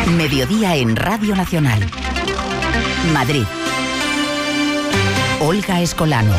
Mediodía en Radio Nacional. Madrid. Olga Escolano.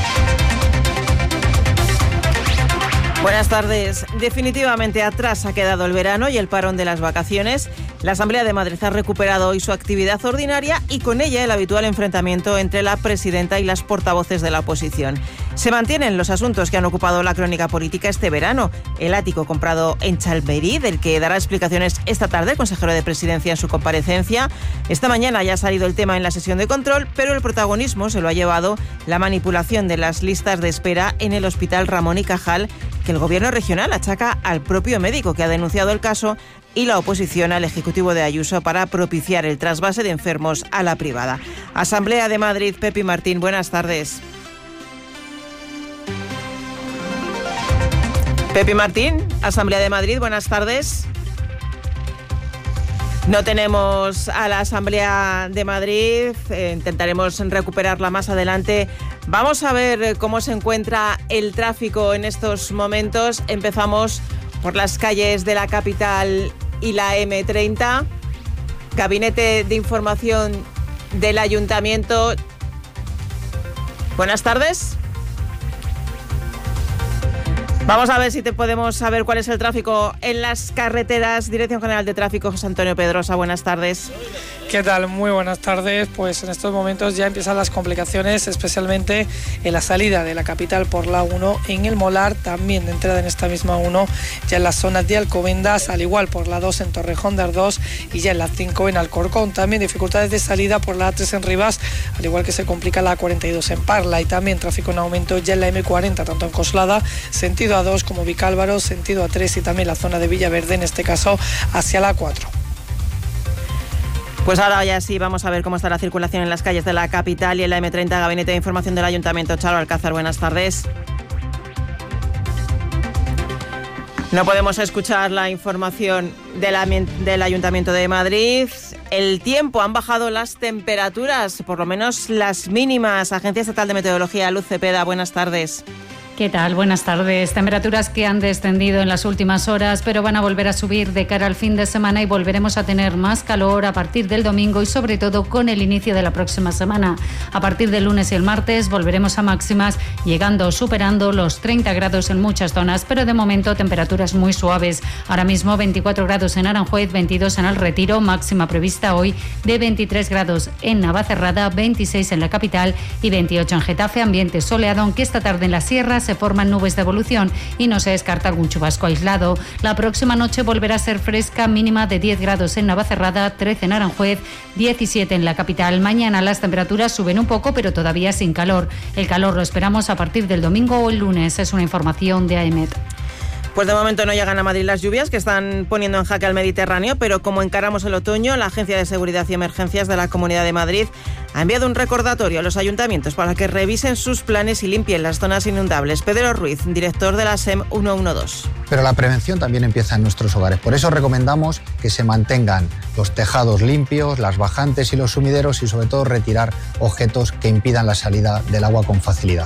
Buenas tardes. Definitivamente atrás ha quedado el verano y el parón de las vacaciones. La Asamblea de Madrid ha recuperado hoy su actividad ordinaria y con ella el habitual enfrentamiento entre la presidenta y las portavoces de la oposición. Se mantienen los asuntos que han ocupado la crónica política este verano. El ático comprado en Chalberí, del que dará explicaciones esta tarde el consejero de Presidencia en su comparecencia. Esta mañana ya ha salido el tema en la sesión de control, pero el protagonismo se lo ha llevado la manipulación de las listas de espera en el Hospital Ramón y Cajal, que el Gobierno regional achaca al propio médico que ha denunciado el caso y la oposición al Ejecutivo de Ayuso para propiciar el trasvase de enfermos a la privada. Asamblea de Madrid, Pepi Martín, buenas tardes. Pepi Martín, Asamblea de Madrid, buenas tardes. No tenemos a la Asamblea de Madrid, intentaremos recuperarla más adelante. Vamos a ver cómo se encuentra el tráfico en estos momentos. Empezamos por las calles de la capital y la M30. Gabinete de Información del Ayuntamiento. Buenas tardes. Vamos a ver si podemos saber cuál es el tráfico en las carreteras. Dirección General de Tráfico, José Antonio Pedrosa, buenas tardes. ¿Qué tal? Muy buenas tardes. Pues en estos momentos ya empiezan las complicaciones, especialmente en la salida de la capital por la 1 en el Molar, también de entrada en esta misma 1, ya en las zonas de Alcobendas, al igual por la 2 en Torrejón de Ardoz y ya en la 5 en Alcorcón. También dificultades de salida por la A3 en Rivas, al igual que se complica la A42 en Parla, y también tráfico en aumento ya en la M40, tanto en Coslada, sentido A2 como Vicálvaro, sentido A3 y también la zona de Villaverde, en este caso hacia la 4. Pues ahora ya sí, vamos a ver cómo está la circulación en las calles de la capital y en la M30. Gabinete de Información del Ayuntamiento, Charo Alcázar, buenas tardes. No podemos escuchar la información del Ayuntamiento de Madrid. El tiempo, han bajado las temperaturas, por lo menos las mínimas. Agencia Estatal de Meteorología, Luz Cepeda, buenas tardes. ¿Qué tal? Buenas tardes. Temperaturas que han descendido en las últimas horas, pero van a volver a subir de cara al fin de semana y volveremos a tener más calor a partir del domingo y sobre todo con el inicio de la próxima semana. A partir del lunes y el martes volveremos a máximas, llegando o superando los 30 grados en muchas zonas, pero de momento temperaturas muy suaves. Ahora mismo 24 grados en Aranjuez, 22 en El Retiro, máxima prevista hoy de 23 grados en Navacerrada, 26 en la capital y 28 en Getafe. Ambiente soleado, aunque esta tarde en la sierra se forman nubes de evolución y no se descarta algún chubasco aislado. La próxima noche volverá a ser fresca, mínima de 10 grados en Navacerrada, 13 en Aranjuez, 17 en la capital. Mañana las temperaturas suben un poco, pero todavía sin calor. El calor lo esperamos a partir del domingo o el lunes. Es una información de AEMET. Pues de momento no llegan a Madrid las lluvias que están poniendo en jaque al Mediterráneo, pero como encaramos el otoño, la Agencia de Seguridad y Emergencias de la Comunidad de Madrid ha enviado un recordatorio a los ayuntamientos para que revisen sus planes y limpien las zonas inundables. Pedro Ruiz, director de la SEM 112. Pero la prevención también empieza en nuestros hogares. Por eso recomendamos que se mantengan los tejados limpios, las bajantes y los sumideros y sobre todo retirar objetos que impidan la salida del agua con facilidad.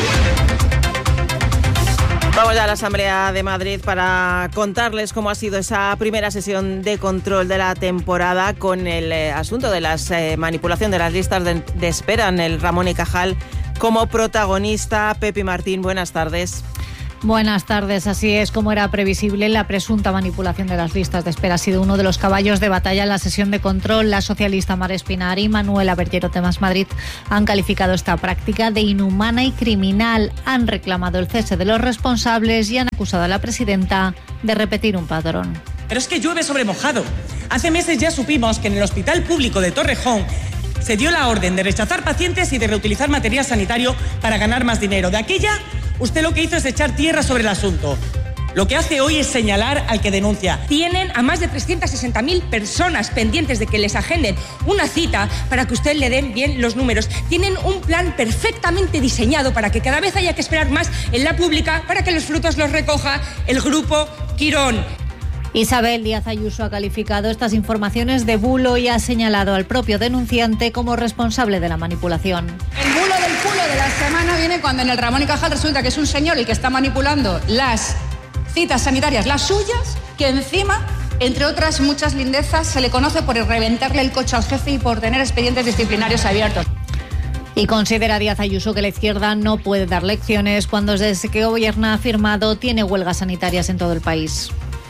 Vamos ya a la Asamblea de Madrid para contarles cómo ha sido esa primera sesión de control de la temporada con el asunto de la manipulación de las listas de espera en el Ramón y Cajal como protagonista. Pepi Martín, buenas tardes. Buenas tardes. Así es, como era previsible, la presunta manipulación de las listas de espera ha sido uno de los caballos de batalla en la sesión de control. La socialista Mar Espinar y Manuela Berllero Temas Madrid han calificado esta práctica de inhumana y criminal. Han reclamado el cese de los responsables y han acusado a la presidenta de repetir un patrón. Pero es que llueve sobre mojado. Hace meses ya supimos que en el Hospital Público de Torrejón se dio la orden de rechazar pacientes y de reutilizar material sanitario para ganar más dinero. De aquella, usted lo que hizo es echar tierra sobre el asunto. Lo que hace hoy es señalar al que denuncia. Tienen a más de 360.000 personas pendientes de que les agenden una cita para que usted le den bien los números. Tienen un plan perfectamente diseñado para que cada vez haya que esperar más en la pública para que los frutos los recoja el grupo Quirón. Isabel Díaz Ayuso ha calificado estas informaciones de bulo y ha señalado al propio denunciante como responsable de la manipulación. El bulo del culo de la semana viene cuando en el Ramón y Cajal resulta que es un señor el que está manipulando las citas sanitarias, las suyas, que encima Entre otras muchas lindezas, se le conoce por reventarle el coche al jefe y por tener expedientes disciplinarios abiertos. Y considera Díaz Ayuso que la izquierda no puede dar lecciones cuando desde que gobierna ha afirmado tiene huelgas sanitarias en todo el país.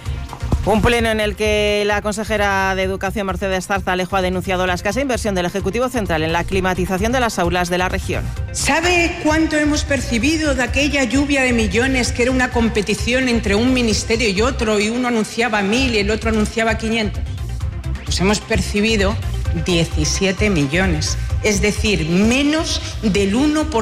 Un pleno en el que la consejera de Educación, Mercedes Zarzalejo, ha denunciado la escasa inversión del Ejecutivo Central en la climatización de las aulas de la región. ¿Sabe cuánto hemos percibido de aquella lluvia de millones que era una competición entre un ministerio y otro, y uno anunciaba 1.000 y el otro anunciaba 500? Pues hemos percibido 17 millones. Es decir, menos del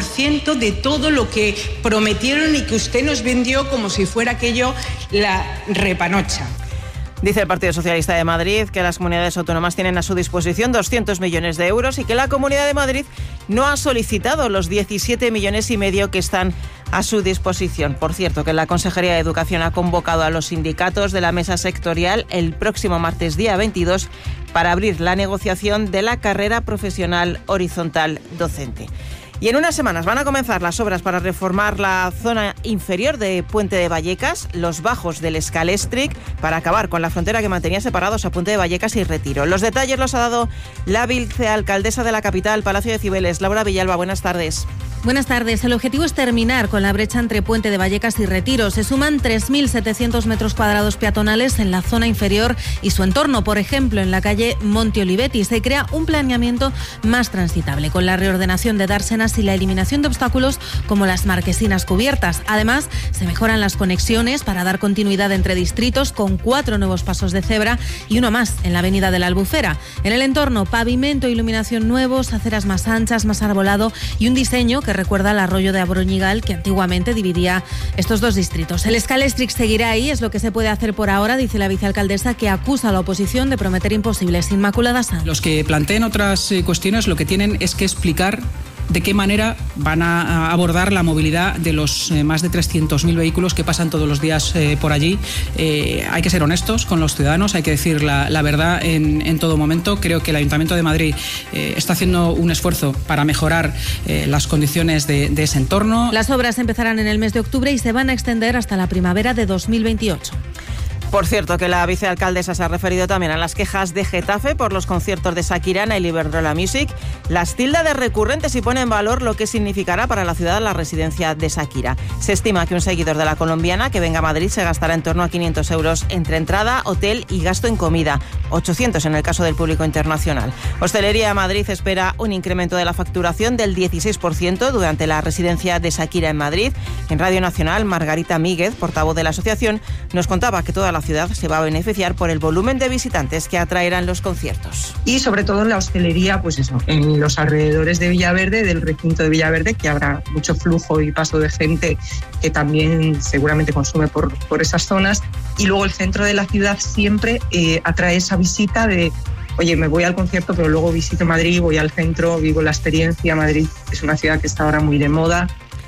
1% de todo lo que prometieron y que usted nos vendió como si fuera aquello la repanocha. Dice el Partido Socialista de Madrid que las comunidades autónomas tienen a su disposición 200 millones de euros y que la Comunidad de Madrid no ha solicitado los 17,5 millones que están a su disposición. Por cierto, que la Consejería de Educación ha convocado a los sindicatos de la mesa sectorial el próximo martes día 22 para abrir la negociación de la carrera profesional horizontal docente. Y en unas semanas van a comenzar las obras para reformar la zona inferior de Puente de Vallecas, los bajos del Scalestric, para acabar con la frontera que mantenía separados a Puente de Vallecas y Retiro. Los detalles los ha dado la vicealcaldesa de la capital, Palacio de Cibeles, Laura Villalba. Buenas tardes. Buenas tardes. El objetivo es terminar con la brecha entre Puente de Vallecas y Retiro. Se suman 3.700 metros cuadrados peatonales en la zona inferior y su entorno, por ejemplo, en la calle Monte Olivetti. Se crea un planeamiento más transitable con la reordenación de dársenas y la eliminación de obstáculos como las marquesinas cubiertas. Además, se mejoran las conexiones para dar continuidad entre distritos con 4 nuevos pasos de cebra y uno más en la avenida de la Albufera. En el entorno, pavimento e iluminación nuevos, aceras más anchas, más arbolado y un diseño que recuerda al arroyo de Abroñigal que antiguamente dividía estos dos distritos. El Scalestric seguirá ahí, es lo que se puede hacer por ahora, dice la vicealcaldesa, que acusa a la oposición de prometer imposibles. Inmaculada Sanz. Los que planteen otras cuestiones lo que tienen es que explicar de qué manera van a abordar la movilidad de los más de 300.000 vehículos que pasan todos los días por allí. Hay que ser honestos con los ciudadanos, hay que decir la verdad en todo momento. Creo que el Ayuntamiento de Madrid está haciendo un esfuerzo para mejorar las condiciones de ese entorno. Las obras empezarán en el mes de octubre y se van a extender hasta la primavera de 2028. Por cierto, que la vicealcaldesa se ha referido también a las quejas de Getafe por los conciertos de Shakira en el Iberdrola Music. Las tilda de recurrentes y pone en valor lo que significará para la ciudad la residencia de Shakira. Se estima que un seguidor de la colombiana que venga a Madrid se gastará en torno a 500 euros entre entrada, hotel y gasto en comida. 800 en el caso del público internacional. Hostelería de Madrid espera un incremento de la facturación del 16% durante la residencia de Shakira en Madrid. En Radio Nacional, Margarita Míguez, portavoz de la asociación, nos contaba que toda la ciudad se va a beneficiar por el volumen de visitantes que atraerán los conciertos. Y sobre todo en la hostelería, pues eso, en los alrededores de Villaverde, del recinto de Villaverde, que habrá mucho flujo y paso de gente que también seguramente consume por esas zonas. Y luego el centro de la ciudad siempre atrae esa visita de: oye, me voy al concierto, pero luego visito Madrid, voy al centro, vivo la experiencia. Madrid es una ciudad que está ahora muy de moda.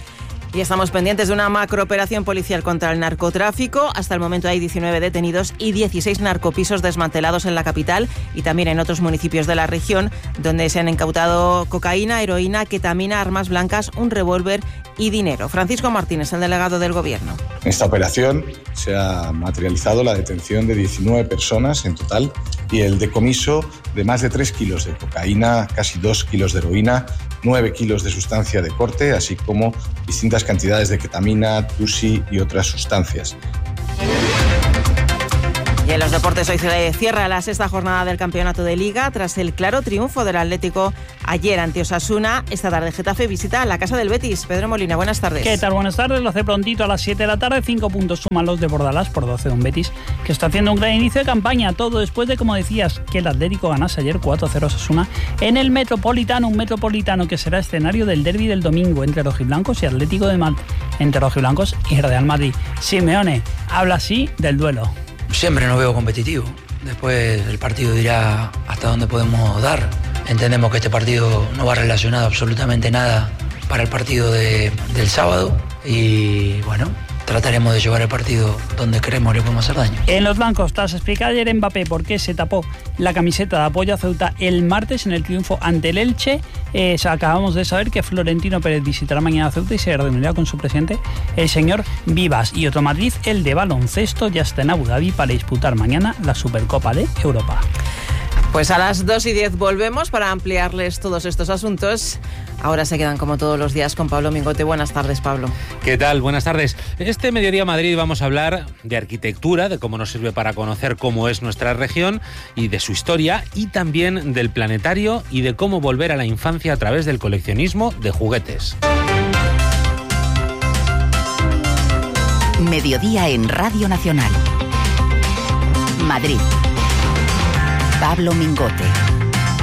Y estamos pendientes de una macrooperación policial contra el narcotráfico. Hasta el momento hay 19 detenidos y 16 narcopisos desmantelados en la capital y también en otros municipios de la región, donde se han incautado cocaína, heroína, ketamina, armas blancas, un revólver y dinero. Francisco Martínez, el delegado del Gobierno. En esta operación se ha materializado la detención de 19 personas en total y el decomiso de más de 3 kilos de cocaína, casi 2 kilos de heroína, 9 kilos de sustancia de corte, así como distintas cantidades de ketamina, tusi y otras sustancias. Y en los deportes hoy se cierra la 6ª jornada del campeonato de Liga tras el claro triunfo del Atlético ayer ante Osasuna. Esta tarde Getafe visita la casa del Betis. Pedro Molina, buenas tardes. ¿Qué tal? Buenas tardes. Lo hace prontito a las 7 de la tarde. 5 puntos suman los de Bordalás por 12 de un Betis, que está haciendo un gran inicio de campaña. Todo después de, como decías, que el Atlético ganase ayer 4-0 a Osasuna en el Metropolitano. Un Metropolitano que será escenario del derbi del domingo entre rojiblancos y Atlético de Madrid. Entre rojiblancos y Real Madrid. Simeone habla así del duelo. Siempre nos veo competitivo. Después el partido dirá hasta dónde podemos dar. Entendemos que este partido no va relacionado absolutamente nada para el partido del sábado. Y bueno, trataremos de llevar el partido donde queremos y le podemos hacer daño. En los blancos, tras explicar ayer Mbappé por qué se tapó la camiseta de apoyo a Ceuta el martes en el triunfo ante el Elche, acabamos de saber que Florentino Pérez visitará mañana a Ceuta y se reunirá con su presidente, el señor Vivas. Y otro Madrid, el de baloncesto, ya está en Abu Dhabi para disputar mañana la Supercopa de Europa. Pues a las 2:10 volvemos para ampliarles todos estos asuntos. Ahora se quedan como todos los días con Pablo Mingote. Buenas tardes, Pablo. ¿Qué tal? Buenas tardes. Este Mediodía Madrid vamos a hablar de arquitectura, de cómo nos sirve para conocer cómo es nuestra región y de su historia, y también del planetario y de cómo volver a la infancia a través del coleccionismo de juguetes. Mediodía en Radio Nacional. Madrid. Pablo Mingote.